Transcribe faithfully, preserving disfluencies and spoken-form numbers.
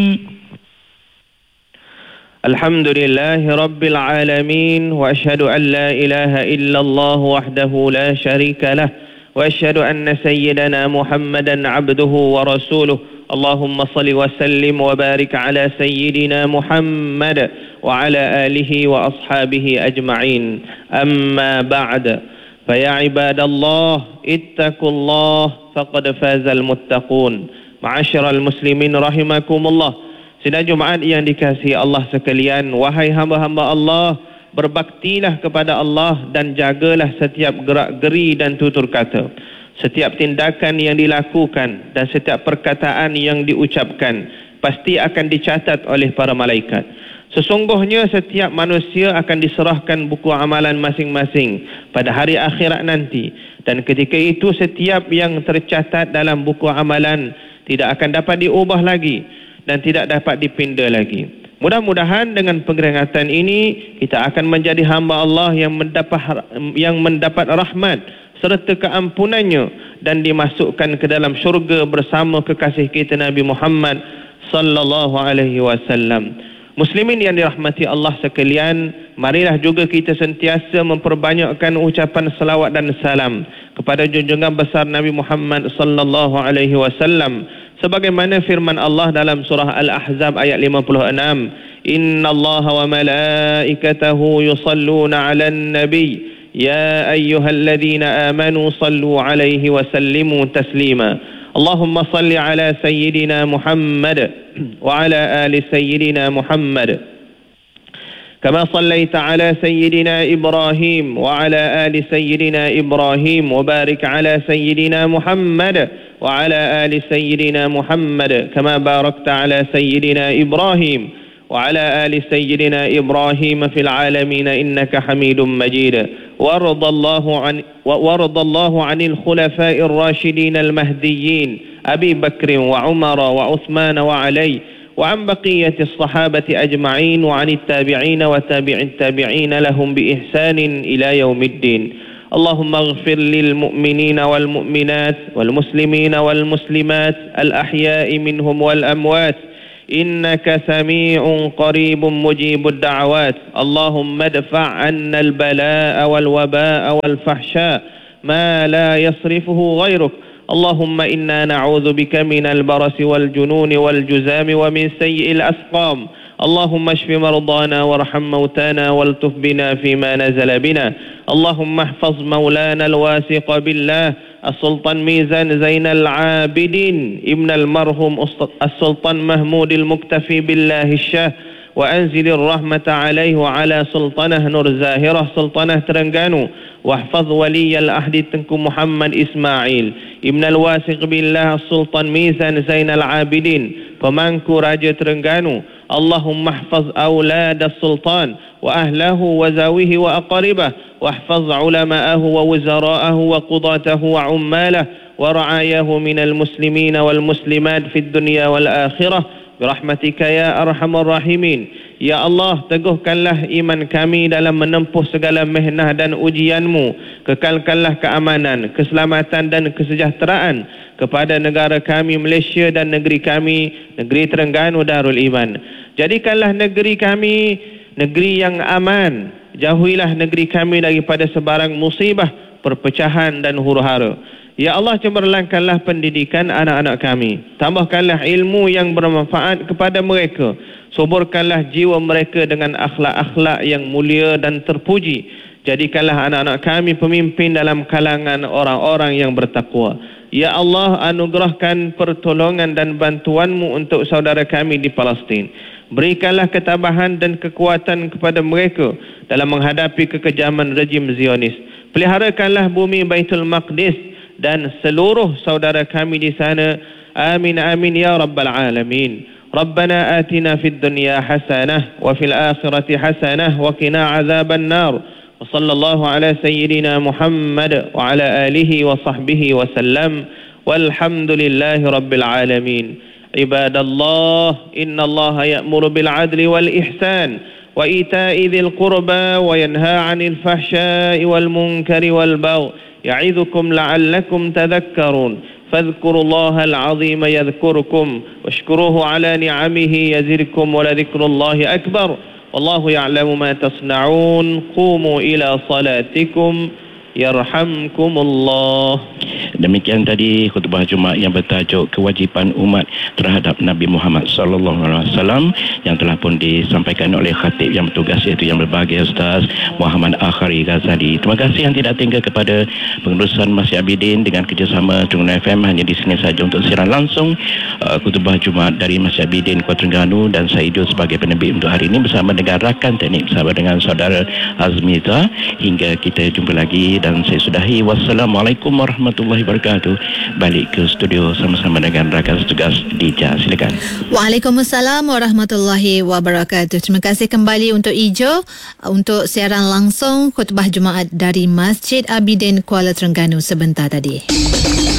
الحمد لله رب العالمين وأشهد أن لا إله إلا الله وحده لا شريك له وأشهد أن سيدنا محمدا عبده ورسوله اللهم صل وسلم وبارك على سيدنا محمد وعلى آله وأصحابه أجمعين أما بعد فيا عباد الله اتقوا الله فقد فاز المتقون معاشر المسلمين رحمكم الله. Sidang Jumaat yang dikasihi Allah sekalian, wahai hamba-hamba Allah, berbaktilah kepada Allah dan jagalah setiap gerak-geri dan tutur kata, setiap tindakan yang dilakukan dan setiap perkataan yang diucapkan pasti akan dicatat oleh para malaikat. Sesungguhnya setiap manusia akan diserahkan buku amalan masing-masing pada hari akhirat nanti, dan ketika itu setiap yang tercatat dalam buku amalan tidak akan dapat diubah lagi dan tidak dapat dipinda lagi. Mudah-mudahan dengan peringatan ini kita akan menjadi hamba Allah yang mendapat yang mendapat rahmat serta keampunannya dan dimasukkan ke dalam syurga bersama kekasih kita Nabi Muhammad sallallahu alaihi wasallam. Muslimin yang dirahmati Allah sekalian, marilah juga kita sentiasa memperbanyakkan ucapan salawat dan salam kepada junjungan besar Nabi Muhammad sallallahu alaihi wasallam, sebagaimana firman Allah dalam surah Al-Ahzab ayat lima puluh enam, innallaha wa malaikatahu yusalluna 'alan nabiy ya ayyuhalladzina amanu sallu 'alaihi wa sallimu taslima. Allahumma salli 'ala sayyidina Muhammad wa 'ala ali sayyidina Muhammad كما صليت على سيدنا إبراهيم وعلى آل سيدنا إبراهيم وبارك على سيدنا محمد وعلى آل سيدنا محمد كما باركت على سيدنا إبراهيم وعلى آل سيدنا إبراهيم في العالمين إنك حميد مجيد. وارض الله عن وارض الله عن الخلفاء الراشدين المهديين أبي بكر وعمر وعثمان وعلي وعن بقية الصحابة أجمعين وعن التابعين وتابع التابعين لهم بإحسان إلى يوم الدين. اللهم اغفر للمؤمنين والمؤمنات والمسلمين والمسلمات الأحياء منهم والأموات إنك سميع قريب مجيب الدعوات. اللهم ادفع عنا البلاء والوباء والفحشاء ما لا يصرفه غيرك. اللهم إنا نعوذ بك من البرس والجنون والجزام ومن سيء الأسقام. اللهم اشف مرضانا وارحم موتانا والطف بنا فيما نزل بنا. اللهم احفظ مولانا الواثق بالله السلطان ميزان زين العابدين ابن المرحوم السلطان محمود المكتفي بالله الشاه، وأنزل الرحمة عليه وعلى سلطانه نور زاهرة سلطانه ترنغانو، واحفظ ولي العهد تنكو محمد إسماعيل ابن الواثق بالله السلطان ميزان زين العابدين فمانكو راجة ترنغانو. اللهم احفظ أولاد السلطان وأهله وزاويه وأقاربه، واحفظ علماءه ووزراءه وقضاته وعماله ورعاياه من المسلمين والمسلمات في الدنيا والآخرة برحمتك يا أرحم الراحمين. Ya Allah, teguhkanlah iman kami dalam menempuh segala mihnah dan ujianmu. Kekalkanlah keamanan, keselamatan dan kesejahteraan kepada negara kami Malaysia dan negeri kami, negeri Terengganu Darul Iman. Jadikanlah negeri kami negeri yang aman. Jauhilah negeri kami daripada sebarang musibah, perpecahan dan huru-hara. Ya Allah, cemerlangkanlah pendidikan anak-anak kami. Tambahkanlah ilmu yang bermanfaat kepada mereka. Suburkanlah jiwa mereka dengan akhlak-akhlak yang mulia dan terpuji. Jadikanlah anak-anak kami pemimpin dalam kalangan orang-orang yang bertakwa. Ya Allah, anugerahkan pertolongan dan bantuanmu untuk saudara kami di Palestin. Berikanlah ketabahan dan kekuatan kepada mereka dalam menghadapi kekejaman rejim Zionis. Peliharakanlah bumi Baitul Maqdis dan seluruh saudara kami di sana. Amin amin ya rabbal alamin. ربنا آتنا في الدنيا حسنة وفي الآخرة حسنة وقنا عذاب النار. وصلى الله على سيدنا محمد وعلى آله وصحبه وسلم والحمد لله رب العالمين. عباد الله، إن الله يأمر بالعدل والإحسان وإيتاء ذي القربى وينهى عن الفحشاء والمنكر والبغي يعظكم لعلكم تذكرون. فاذكروا الله العظيم يذكركم واشكروه على نعمه يزدكم ولذكر الله أكبر والله يعلم ما تصنعون قوموا إلى صلاتكم yarhamkumullah. Demikian tadi khutbah Jumaat yang bertajuk kewajipan umat terhadap Nabi Muhammad sallallahu alaihi wasallam yang telah pun disampaikan oleh khatib yang bertugas, iaitu yang berbahagia Ustaz Muhammad Akhari Ghazali. Terima kasih yang tidak tinggal kepada pengurusan Masjid Abidin dengan kerjasama Terengganu F M hanya di sini saja untuk siaran langsung uh, khutbah Jumaat dari Masjid Abidin Kuala Terengganu, dan saya Idul sebagai penerbit untuk hari ini bersama dengan rakan teknik, bersama dengan saudara Azmiza. Hingga kita jumpa lagi dan saya sudahi. Wassalamualaikum warahmatullahi wabarakatuh. Balik ke studio sama-sama dengan rakan setugas Dija. Silakan. Waalaikumsalam warahmatullahi wabarakatuh. Terima kasih kembali untuk Ijo untuk siaran langsung khutbah Jumaat dari Masjid Abidin Kuala Terengganu sebentar tadi.